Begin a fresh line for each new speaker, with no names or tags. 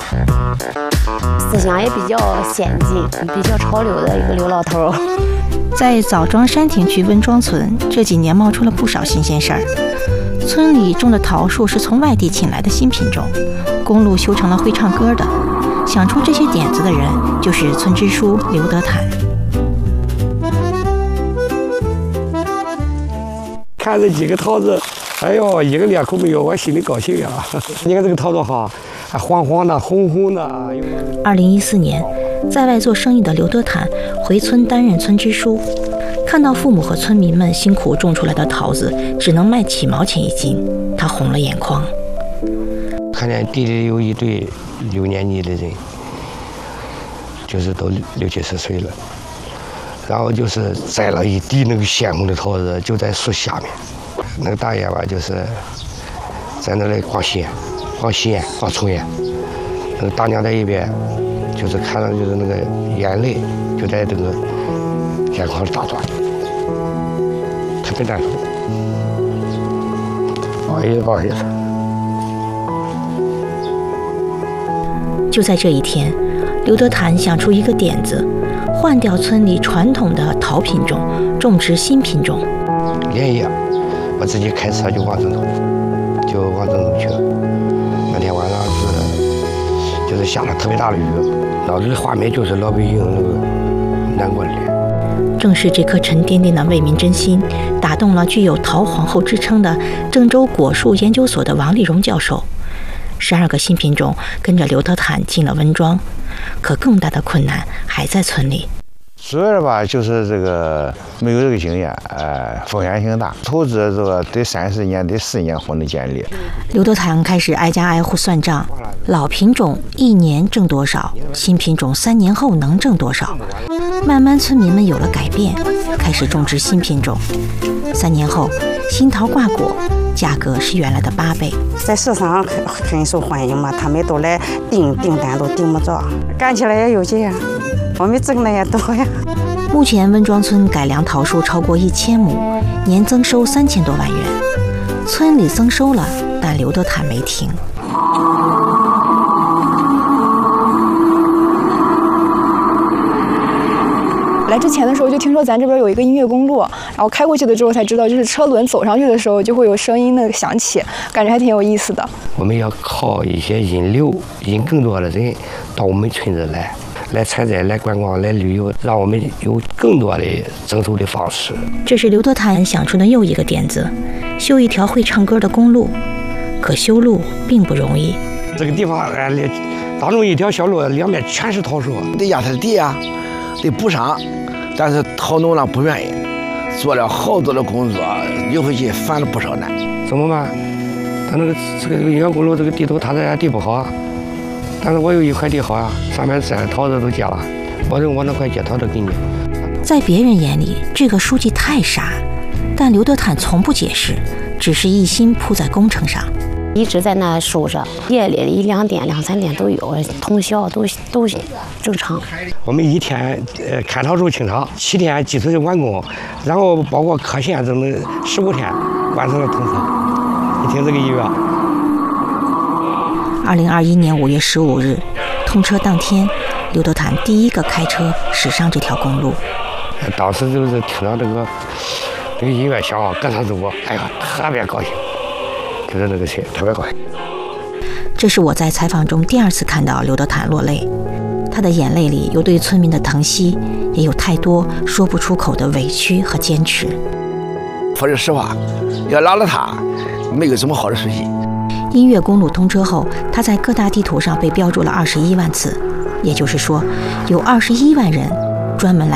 思想也比较先进，比较潮流的一个刘老头。
在枣庄山亭区温庄村，这几年冒出了不少新鲜事儿。村里种的桃树是从外地请来的新品种，公路修成了会唱歌的。想出这些点子的人就是村支书刘德坦。
看这几个桃子，哎呦，一个裂口没有，我心里高兴呀！你看这个桃子哈，还黄黄的、红红的。
2014年，在外做生意的刘德坦回村担任村支书，看到父母和村民们辛苦种出来的桃子只能卖几毛钱一斤，他红了眼眶。
看见地里有一对6年级的人，就是都60、70岁了，然后就是摘了一地那个鲜红的桃子，就在树下面。那个大爷吧，就是在那里逛吸烟、逛抽烟。那个大娘在一边，就是看到就是那个眼泪就在这个眼眶打转，特别难受。不好意思。
就在这一天，刘德坦想出一个点子，换掉村里传统的桃品种，种植新品种。
连夜，我自己开车就往郑州去了。那天晚上就是下了特别大的雨，脑子里画面就是老百姓那个难过的脸。
正是这颗沉甸甸的为民真心，打动了具有桃皇后之称的郑州果树研究所的王立荣教授。12个新品种跟着刘德坦进了温庄，可更大的困难还在村里。
主要吧，就是这个没有这个经验，风险性大，投资这个得30年、得4年后能建立。
刘德坦开始挨家挨户算账，老品种1年挣多少，新品种3年后能挣多少。慢慢村民们有了改变，开始种植新品种。3年后，新桃挂果，价格是原来的8倍。
在市场很受欢迎嘛，他们都来订单都订不着，干起来也有劲啊，我们挣的也多呀。
目前温庄村改良桃树超过1000亩，年增收3000多万元。村里增收了，但刘德坦没停。
来之前的时候就听说咱这边有一个音乐公路，然后开过去的之后才知道，就是车轮走上去的时候就会有声音的响起，感觉还挺有意思的。
我们要靠一些引流，引更多的人到我们村子来采摘、来观光、来旅游，让我们有更多的增收的方式。
这是刘德坦想出的又一个点子，修一条会唱歌的公路。可修路并不容易。
这个地方当中一条小路，两边全是桃树，
得压它的地啊，得补上。但是桃农呢不愿意，做了好多的工作，又回去犯了不少难。
怎么办？他这个音乐公路这个地头，他这地不好啊。但是我有一块地好啊，上面摘桃子都结了，保证我那块结桃子给你。
在别人眼里，这个书记太傻，但刘德坦从不解释，只是一心扑在工程上。
一直在那收着，夜里1、2点、2、3点都有，通宵都正常。
我们1天砍桃树清场，7天基础的完工，然后包括刻线整整15天完成了通车。你听这个音乐。
2021年5月15日，通车当天，刘德坦第一个开车驶上这条公路。
当时就是听到这个音乐响，搁上之后，哎呀，特别高兴。就是那个谁，特别高兴。
这是我在采访中第2次看到刘德坦落泪，他的眼泪里有对村民的疼惜，也有太多说不出口的委屈和坚持。
说句实话，要拉了他，没有这么好的事情。
音乐公路通车后，他在各大地图上被标注了21万次，也就是说，有21万人专门来